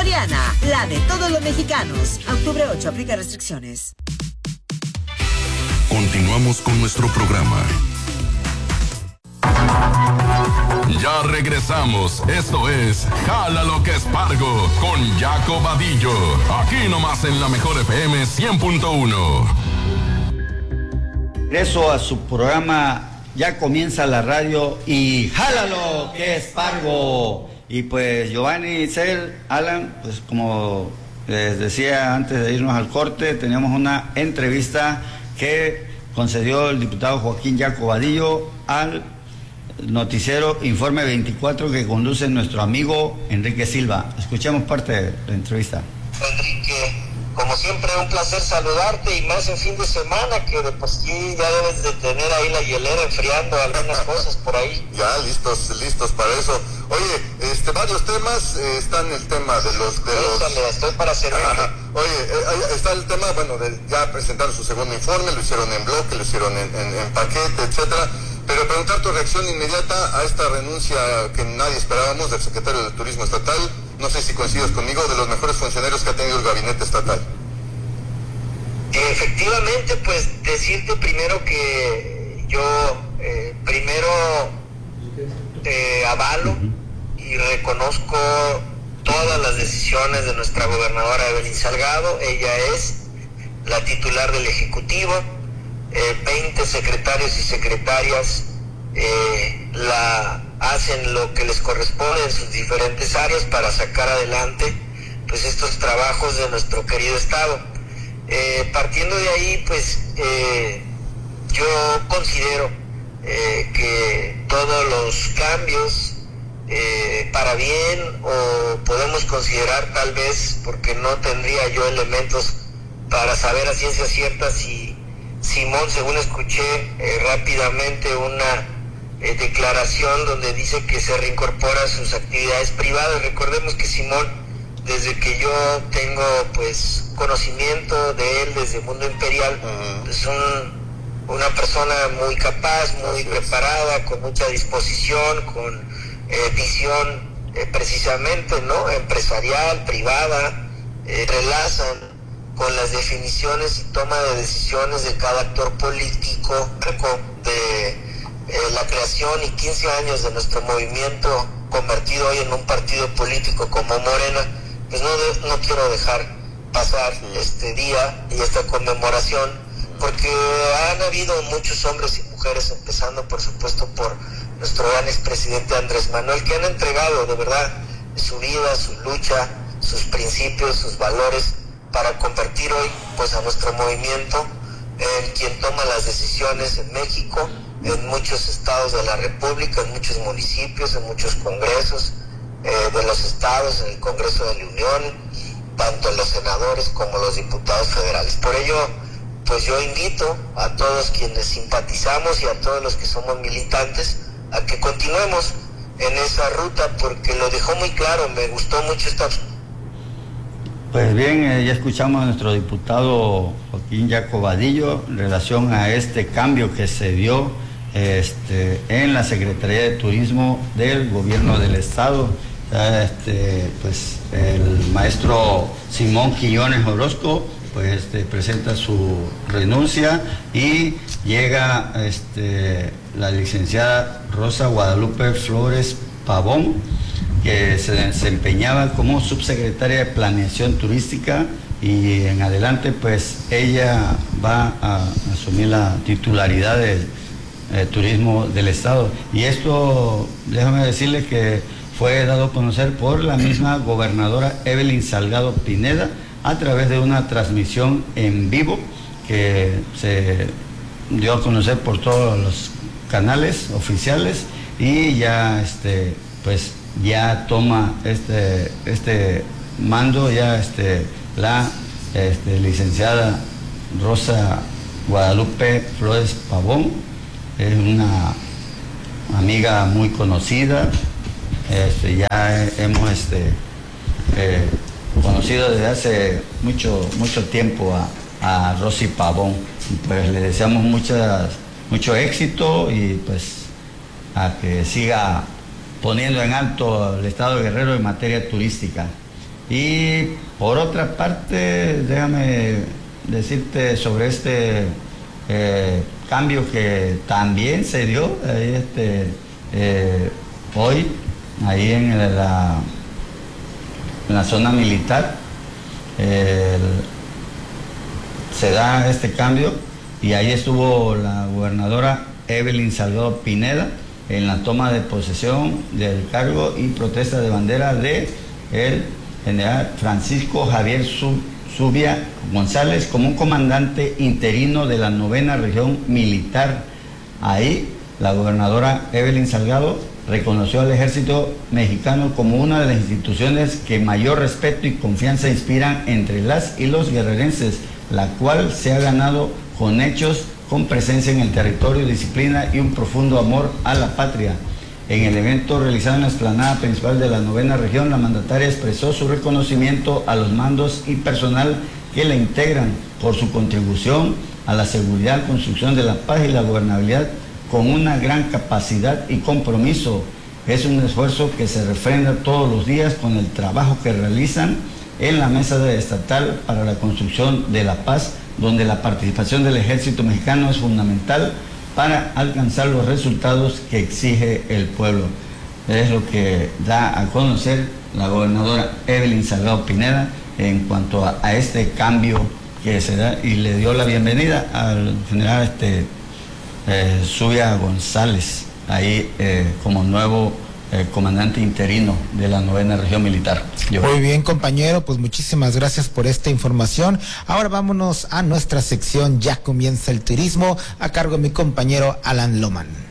Soriana, la de todos los mexicanos. A octubre 8, aplica restricciones. Continuamos con nuestro programa. Ya regresamos. Esto es Jala lo que es Pargo con Jaco Vadillo. Aquí nomás en la Mejor FM 100.1. Regreso a su programa. Ya comienza la radio y jálalo que es Pargo. Y pues Giovanni, Cel, Alan, pues como les decía antes de irnos al corte, teníamos una entrevista que concedió el diputado Joaquín Jaco Vadillo al noticiero Informe 24 que conduce nuestro amigo Enrique Silva. Escuchemos parte de la entrevista. Enrique, como siempre, un placer saludarte y más en fin de semana, que de por sí ya debes de tener ahí la hielera enfriando algunas cosas por ahí. Ya, listos para eso. Oye, varios temas, están el tema de los... Estoy para servir. Oye, está el tema, ya presentaron su segundo informe, lo hicieron en bloque, lo hicieron en paquete, etcétera. Pero preguntar tu reacción inmediata a esta renuncia que nadie esperábamos del secretario de Turismo Estatal. No sé si coincides conmigo, de los mejores funcionarios que ha tenido el gabinete estatal. Efectivamente, pues decirte primero que yo avalo y reconozco todas las decisiones de nuestra gobernadora Evelyn Salgado. Ella es la titular del Ejecutivo. 20 secretarios y secretarias hacen lo que les corresponde en sus diferentes áreas para sacar adelante pues estos trabajos de nuestro querido estado. Partiendo de ahí, pues yo considero que todos los cambios para bien, o podemos considerar tal vez, porque no tendría yo elementos para saber a ciencia cierta si Simón, según escuché rápidamente una declaración donde dice que se reincorpora a sus actividades privadas. Recordemos que Simón, desde que yo tengo pues conocimiento de él desde el mundo imperial, es una persona muy capaz, muy preparada, con mucha disposición, con visión precisamente, ¿no?, empresarial, privada, relazan con las definiciones y toma de decisiones de cada actor político, de la creación y 15 años de nuestro movimiento convertido hoy en un partido político como Morena. Pues no quiero dejar pasar este día y esta conmemoración, porque han habido muchos hombres y mujeres, empezando por supuesto por nuestro gran expresidente Andrés Manuel, que han entregado de verdad su vida, su lucha, sus principios, sus valores, para convertir hoy pues a nuestro movimiento en quien toma las decisiones en México, en muchos estados de la República, en muchos municipios, en muchos congresos de los estados, en el Congreso de la Unión, tanto los senadores como los diputados federales. Por ello, pues yo invito a todos quienes simpatizamos y a todos los que somos militantes a que continuemos en esa ruta, porque lo dejó muy claro. Me gustó mucho esta... Pues bien, ya escuchamos a nuestro diputado Joaquín Jaco Vadillo en relación a este cambio que se dio en la Secretaría de Turismo del Gobierno del Estado. Pues el maestro Simón Quiñones Orozco pues presenta su renuncia y llega la licenciada Rosa Guadalupe Flores Pavón, que se desempeñaba como subsecretaria de Planeación Turística, y en adelante pues ella va a asumir la titularidad del turismo del Estado. Y esto, déjame decirle que fue dado a conocer por la misma gobernadora Evelyn Salgado Pineda a través de una transmisión en vivo que se dio a conocer por todos los canales oficiales, y ya pues ya toma este mando ya la licenciada Rosa Guadalupe Flores Pavón. Es una amiga muy conocida, ya hemos conocido desde hace mucho tiempo a Rosy Pavón. Pues le deseamos mucho éxito y pues a que siga poniendo en alto el estado de Guerrero en materia turística. Y por otra parte, déjame decirte sobre este cambio que también se dio hoy, ahí en la zona militar. Se da este cambio y ahí estuvo la gobernadora Evelyn Salgado Pineda en la toma de posesión del cargo y protesta de bandera de el general Francisco Javier Zubia González como un comandante interino de la 9ª Región Militar. Ahí la gobernadora Evelyn Salgado reconoció al ejército mexicano como una de las instituciones que mayor respeto y confianza inspiran entre las y los guerrerenses, la cual se ha ganado con hechos, con presencia en el territorio, disciplina y un profundo amor a la patria. En el evento realizado en la explanada principal de la 9ª región, la mandataria expresó su reconocimiento a los mandos y personal que la integran por su contribución a la seguridad, construcción de la paz y la gobernabilidad con una gran capacidad y compromiso. Es un esfuerzo que se refrenda todos los días con el trabajo que realizan en la mesa estatal para la construcción de la paz, donde la participación del ejército mexicano es fundamental para alcanzar los resultados que exige el pueblo. Es lo que da a conocer la gobernadora Evelyn Salgado Pineda en cuanto a este cambio que se da, y le dio la bienvenida al general Zubia González, ahí como nuevo comandante interino de la 9ª Región Militar. Muy bien, compañero, pues muchísimas gracias por esta información. Ahora vámonos a nuestra sección Ya Comienza el Turismo, a cargo de mi compañero Alan Loman.